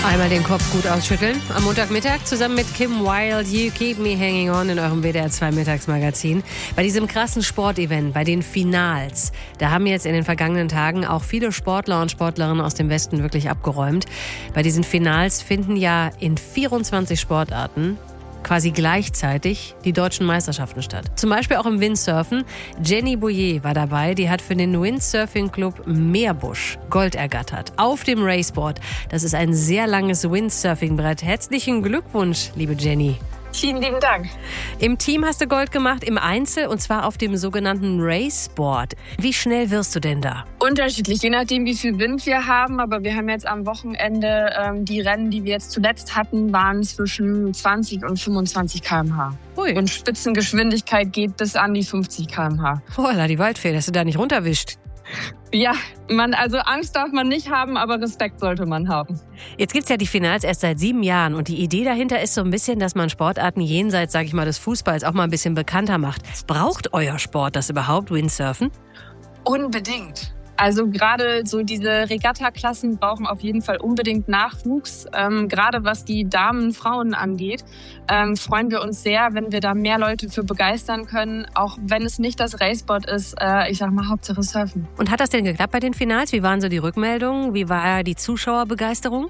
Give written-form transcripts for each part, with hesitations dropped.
Einmal den Kopf gut ausschütteln. Am Montagmittag zusammen mit Kim Wilde, You Keep Me Hanging On in eurem WDR 2 Mittagsmagazin. Bei diesem krassen Sportevent, bei den Finals, da haben jetzt in den vergangenen Tagen auch viele Sportler und Sportlerinnen aus dem Westen wirklich abgeräumt. Bei diesen Finals finden ja in 24 Sportarten quasi gleichzeitig die deutschen Meisterschaften statt. Zum Beispiel auch im Windsurfen. Jenny Boyer war dabei, die hat für den Windsurfing Club Meerbusch Gold ergattert. Auf dem Raceboard. Das ist ein sehr langes Windsurfing-Brett. Herzlichen Glückwunsch, liebe Jenny. Vielen lieben Dank. Im Team hast du Gold gemacht, im Einzel, und zwar auf dem sogenannten Raceboard. Wie schnell wirst du denn da? Unterschiedlich, je nachdem, wie viel Wind wir haben. Aber wir haben jetzt am Wochenende die Rennen, die wir jetzt zuletzt hatten, waren zwischen 20 und 25 km/h. Ui. Und Spitzengeschwindigkeit geht bis an die 50 km/h. Holla, die Waldfee, dass du da nicht runterwischt. Ja, also Angst darf man nicht haben, aber Respekt sollte man haben. Jetzt gibt's ja die Finals erst seit 7 Jahren und die Idee dahinter ist so ein bisschen, dass man Sportarten jenseits, sag ich mal, des Fußballs auch mal ein bisschen bekannter macht. Braucht euer Sport das überhaupt, Windsurfen? Unbedingt. Also gerade so diese Regatta-Klassen brauchen auf jeden Fall unbedingt Nachwuchs. Gerade was die Damen, Frauen angeht, freuen wir uns sehr, wenn wir da mehr Leute für begeistern können. Auch wenn es nicht das Raceboard ist, ich sag mal Hauptsache Surfen. Und hat das denn geklappt bei den Finals? Wie waren so die Rückmeldungen? Wie war die Zuschauerbegeisterung?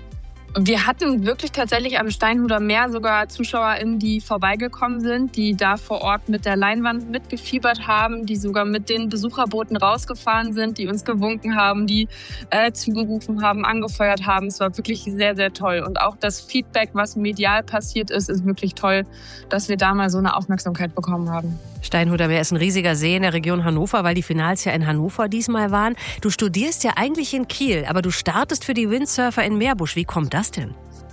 Wir hatten wirklich tatsächlich am Steinhuder Meer sogar ZuschauerInnen, die vorbeigekommen sind, die da vor Ort mit der Leinwand mitgefiebert haben, die sogar mit den Besucherbooten rausgefahren sind, die uns gewunken haben, die zugerufen haben, angefeuert haben. Es war wirklich sehr, sehr toll. Und auch das Feedback, was medial passiert ist wirklich toll, dass wir da mal so eine Aufmerksamkeit bekommen haben. Steinhuder Meer ist ein riesiger See in der Region Hannover, weil die Finals ja in Hannover diesmal waren. Du studierst ja eigentlich in Kiel, aber du startest für die Windsurfer in Meerbusch. Wie kommt das denn?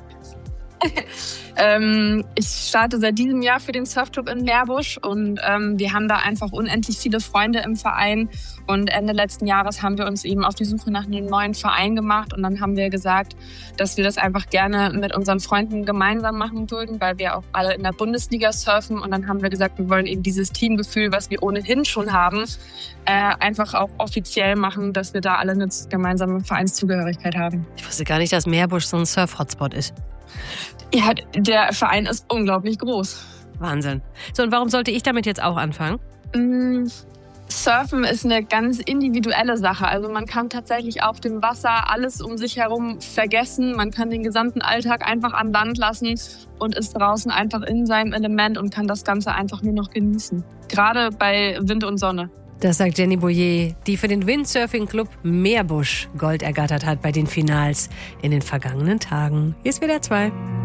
Ich starte seit diesem Jahr für den Surfclub in Meerbusch und wir haben da einfach unendlich viele Freunde im Verein. Und Ende letzten Jahres haben wir uns eben auf die Suche nach einem neuen Verein gemacht und dann haben wir gesagt, dass wir das einfach gerne mit unseren Freunden gemeinsam machen würden, weil wir auch alle in der Bundesliga surfen. Und dann haben wir gesagt, wir wollen eben dieses Teamgefühl, was wir ohnehin schon haben, einfach auch offiziell machen, dass wir da alle eine gemeinsame Vereinszugehörigkeit haben. Ich wusste gar nicht, dass Meerbusch so ein Surf-Hotspot ist. Ja, der Verein ist unglaublich groß. Wahnsinn. So, und warum sollte ich damit jetzt auch anfangen? Surfen ist eine ganz individuelle Sache. Also man kann tatsächlich auf dem Wasser alles um sich herum vergessen. Man kann den gesamten Alltag einfach an Land lassen und ist draußen einfach in seinem Element und kann das Ganze einfach nur noch genießen. Gerade bei Wind und Sonne. Das sagt Jenny Boyer, die für den Windsurfing Club Meerbusch Gold ergattert hat bei den Finals in den vergangenen Tagen. Hier ist WDR 2.